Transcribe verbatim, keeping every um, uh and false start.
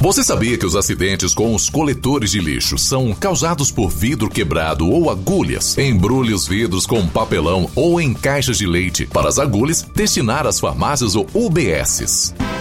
Você sabia que os acidentes com os coletores de lixo são causados por vidro quebrado ou agulhas? Embrulhe os vidros com papelão ou em caixas de leite para as agulhas destinar às farmácias ou U B Ss.